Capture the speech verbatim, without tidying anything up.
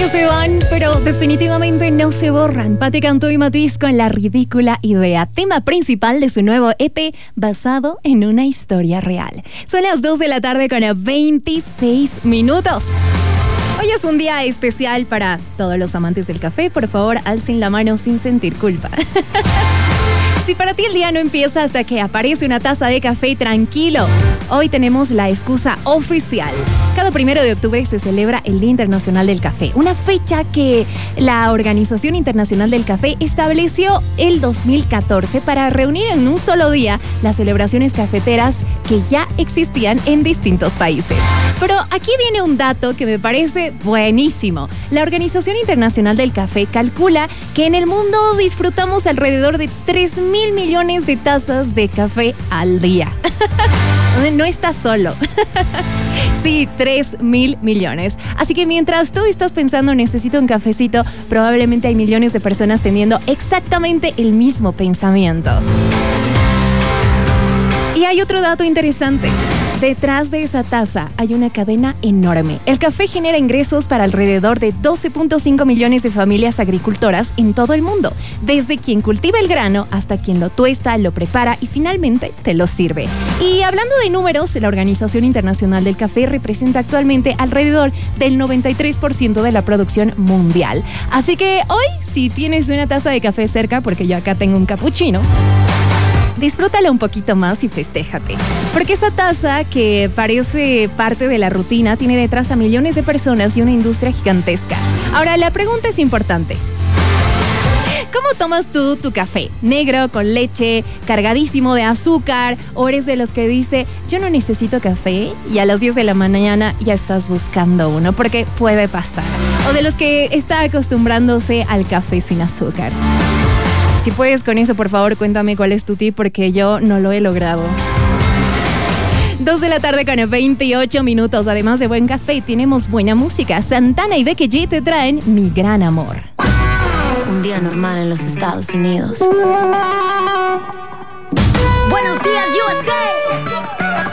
que se van, pero definitivamente no se borran. Patti Cantú y Matiz con La Ridícula Idea, tema principal de su nuevo E P basado en una historia real. Son las dos de la tarde con veintiséis minutos. Hoy es un día especial para todos los amantes del café. Por favor, alcen la mano sin sentir culpa. Si para ti el día no empieza hasta que aparece una taza de café, tranquilo. Hoy tenemos la excusa oficial. Cada primero de octubre se celebra el Día Internacional del Café, una fecha que la Organización Internacional del Café estableció el dos mil catorce para reunir en un solo día las celebraciones cafeteras que ya existían en distintos países. Pero aquí viene un dato que me parece buenísimo. La Organización Internacional del Café calcula que en el mundo disfrutamos alrededor de tres mil millones de tazas de café al día. No estás solo. Sí, tres mil millones. Así que mientras tú estás pensando necesito un cafecito, probablemente hay millones de personas teniendo exactamente el mismo pensamiento. Y hay otro dato interesante. Detrás de esa taza hay una cadena enorme. El café genera ingresos para alrededor de doce punto cinco millones de familias agricultoras en todo el mundo, desde quien cultiva el grano hasta quien lo tuesta, lo prepara y finalmente te lo sirve. Y hablando de números, la Organización Internacional del Café representa actualmente alrededor del noventa y tres por ciento de la producción mundial. Así que hoy, si tienes una taza de café cerca, porque yo acá tengo un capuchino, disfrútala un poquito más y festéjate. Porque esa taza que parece parte de la rutina tiene detrás a millones de personas y una industria gigantesca. Ahora, la pregunta es importante. ¿Cómo tomas tú tu café? ¿Negro, con leche, cargadísimo de azúcar? ¿O eres de los que dice, yo no necesito café? Y a las diez de la mañana ya estás buscando uno, porque puede pasar. ¿O de los que está acostumbrándose al café sin azúcar? Si puedes con eso, por favor, cuéntame cuál es tu tip, porque yo no lo he logrado. Dos de la tarde con veintiocho minutos. Además de buen café, tenemos buena música. Santana y Becky G te traen Mi Gran Amor. Un día normal en los Estados Unidos. Buenos días, U S A.